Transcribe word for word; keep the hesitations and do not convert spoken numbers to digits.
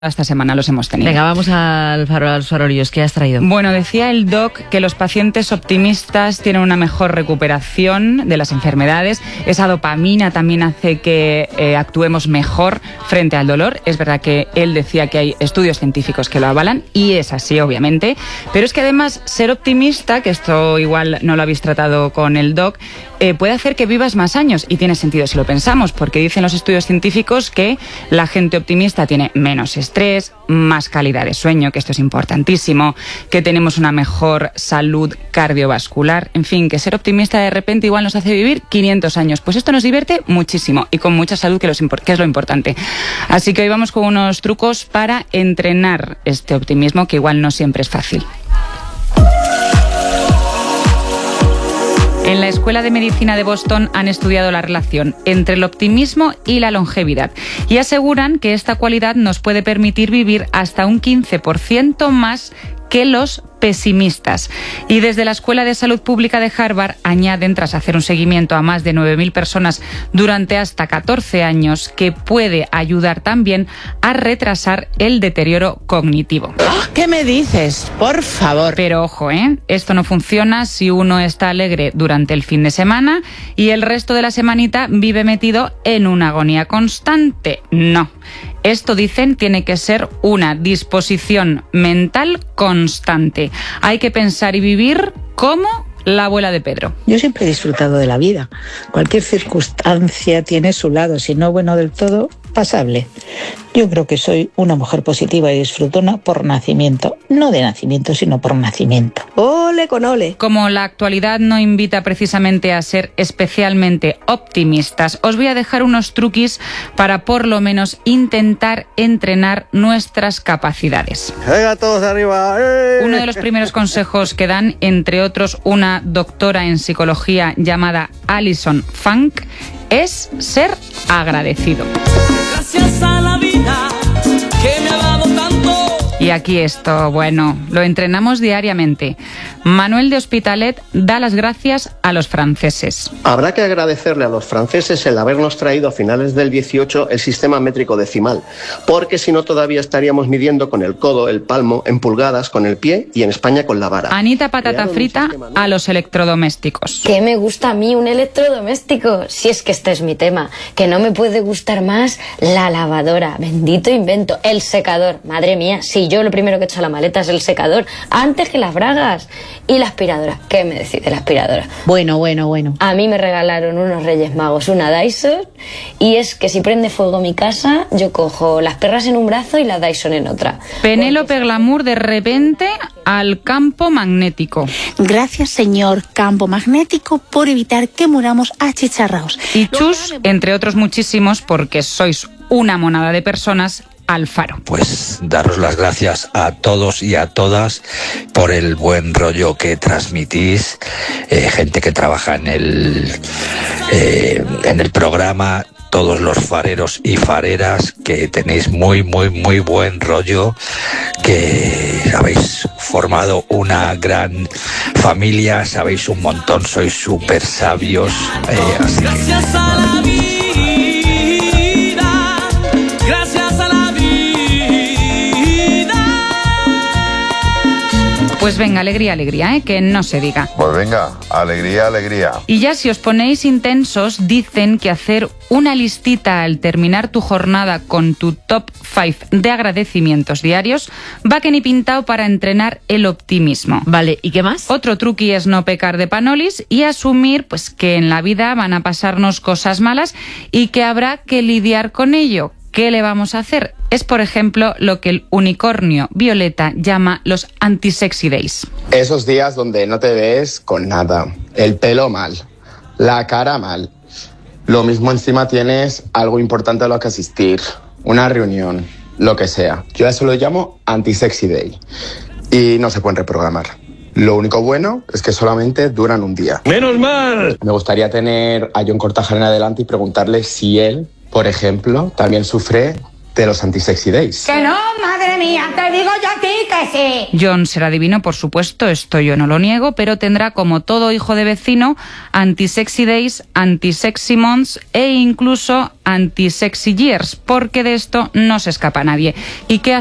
Esta semana los hemos tenido. Venga, vamos al faro, a los farolillos. ¿Qué has traído? Bueno, decía el doc que los pacientes optimistas tienen una mejor recuperación de las enfermedades. Esa dopamina también hace que eh, actuemos mejor frente al dolor. Es verdad que él decía que hay estudios científicos que lo avalan, y es así, obviamente. Pero es que además ser optimista, que esto igual no lo habéis tratado con el doc, eh, puede hacer que vivas más años. Y tiene sentido si lo pensamos, porque dicen los estudios científicos que la gente optimista tiene menos estrés, estrés, más calidad de sueño, que esto es importantísimo, que tenemos una mejor salud cardiovascular, en fin, que ser optimista de repente igual nos hace vivir quinientos años. Pues esto nos divierte muchísimo y con mucha salud, que, los, que es lo importante. Así que hoy vamos con unos trucos para entrenar este optimismo, que igual no siempre es fácil. En la Escuela de Medicina de Boston han estudiado la relación entre el optimismo y la longevidad y aseguran que esta cualidad nos puede permitir vivir hasta un quince por ciento más que los pesimistas. Y desde la Escuela de Salud Pública de Harvard añaden, tras hacer un seguimiento a más de nueve mil personas durante hasta catorce años, que puede ayudar también a retrasar el deterioro cognitivo. ¿Qué me dices? Por favor. Pero ojo, ¿eh? Esto no funciona si uno está alegre durante el fin de semana y el resto de la semanita vive metido en una agonía constante. No. Esto, dicen, tiene que ser una disposición mental constante. Hay que pensar y vivir como la abuela de Pedro. Yo siempre he disfrutado de la vida. Cualquier circunstancia tiene su lado, si no bueno del todo, pasable. Yo creo que soy una mujer positiva y disfrutona por nacimiento. No de nacimiento, sino por nacimiento. ¡Ole con ole! Como la actualidad no invita precisamente a ser especialmente optimistas, os voy a dejar unos truquis para por lo menos intentar entrenar nuestras capacidades. ¡Venga, todos arriba! ¡Eh! Uno de los primeros consejos que dan, entre otros una doctora en psicología llamada Alison Funk, es ser agradecido. Gracias a la vida que me ha dado tanto. Y aquí esto, bueno, lo entrenamos diariamente. Manuel de Hospitalet da las gracias a los franceses. Habrá que agradecerle a los franceses el habernos traído a finales del dieciocho el sistema métrico decimal, porque si no todavía estaríamos midiendo con el codo, el palmo, en pulgadas, con el pie y en España con la vara. Anita Patata Frita a los electrodomésticos. ¿Qué me gusta a mí un electrodoméstico? Si es que este es mi tema, que no me puede gustar más la lavadora, bendito invento, el secador, madre mía, si yo lo primero que he hecho a la maleta es el secador, antes que las bragas. Y la aspiradora, ¿qué me decís de la aspiradora? Bueno, bueno, bueno. A mí me regalaron unos Reyes Magos una Dyson, y es que si prende fuego mi casa, yo cojo las perras en un brazo y la Dyson en otra. Penélope Glamour de repente al campo magnético. Gracias, señor campo magnético, por evitar que muramos achicharraos. Y Chus, entre otros muchísimos, porque sois una monada de personas, al faro. Pues daros las gracias a todos y a todas por el buen rollo que transmitís, eh, gente que trabaja en el eh, en el programa, todos los fareros y fareras, que tenéis muy muy muy buen rollo, que habéis formado una gran familia, sabéis un montón, sois súper sabios, eh, así que... Gracias a la vida, gracias a la Pues venga, alegría, alegría, ¿eh? Que no se diga. Pues venga, alegría, alegría. Y ya si os ponéis intensos, dicen que hacer una listita al terminar tu jornada con tu top cinco de agradecimientos diarios va que ni pintado para entrenar el optimismo. Vale, ¿y qué más? Otro truqui es no pecar de panolis y asumir pues que en la vida van a pasarnos cosas malas y que habrá que lidiar con ello. ¿Qué le vamos a hacer? Es, por ejemplo, lo que el unicornio Violeta llama los anti-sexy days. Esos días donde no te ves con nada, el pelo mal, la cara mal. Lo mismo encima tienes algo importante a lo que asistir, una reunión, lo que sea. Yo a eso lo llamo anti-sexy day y no se pueden reprogramar. Lo único bueno es que solamente duran un día. ¡Menos mal! Me gustaría tener a John Cortajarena adelante y preguntarle si él, por ejemplo, también sufre de los Anti-Sexy Days. Que no, madre mía, te digo yo a ti que sí. John será divino, por supuesto, esto yo no lo niego, pero tendrá, como todo hijo de vecino, Anti-Sexy Days, Anti-Sexy Months e incluso Anti-Sexy Years, porque de esto no se escapa nadie. ¿Y qué